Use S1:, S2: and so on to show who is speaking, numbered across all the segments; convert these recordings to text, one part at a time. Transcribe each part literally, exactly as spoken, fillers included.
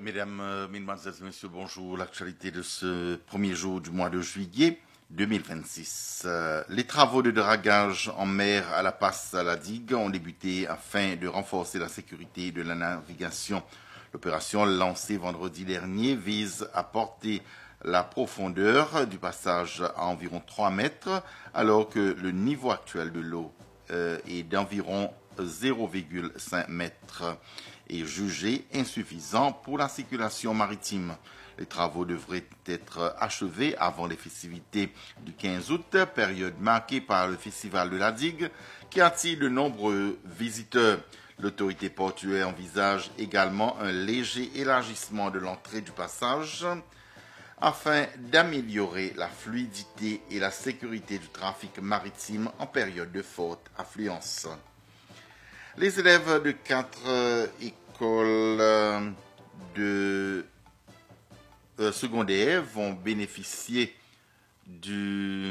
S1: Mesdames, euh, Mesdemoiselles et Messieurs, bonjour. L'actualité de ce premier jour du mois de juillet deux mille vingt-six. Euh, les travaux de dragage en mer à la passe à la digue ont débuté afin de renforcer la sécurité de la navigation. L'opération lancée vendredi dernier vise à porter la profondeur du passage à environ trois mètres, alors que le niveau actuel de l'eau euh, est d'environ zéro virgule cinq mètres et jugé insuffisant pour la circulation maritime. Les travaux devraient être achevés avant les festivités du quinze août, période marquée par le festival de la digue qui attire de nombreux visiteurs. L'autorité portuaire envisage également un léger élargissement de l'entrée du passage afin d'améliorer la fluidité et la sécurité du trafic maritime en période de forte affluence. Les élèves de quatre euh, écoles euh, de euh, secondaires vont bénéficier du...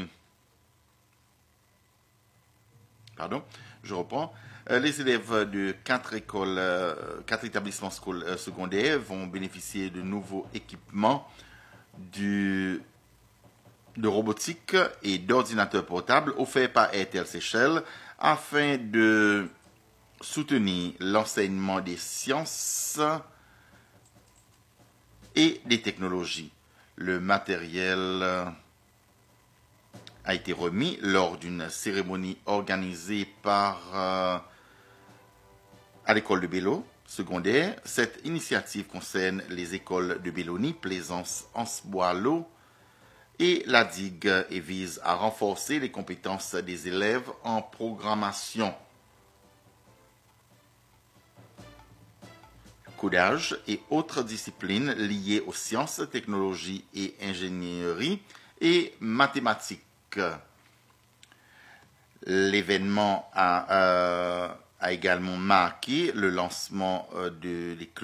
S1: Pardon, je reprends. Euh, les élèves de quatre écoles, euh, quatre établissements scol- euh, secondaires vont bénéficier de nouveaux équipements du, de robotique et d'ordinateurs portables offerts par Airtel Seychelles afin de soutenir l'enseignement des sciences et des technologies. Le matériel a été remis lors d'une cérémonie organisée par euh, à l'école de Bello secondaire. Cette initiative concerne les écoles de Bellonie, Plaisance, Anse-Boileau et la digue et vise à renforcer les compétences des élèves en programmation, codage et autres disciplines liées aux sciences, technologies et ingénierie et mathématiques. L'événement a, euh, a également marqué le lancement euh, de l'école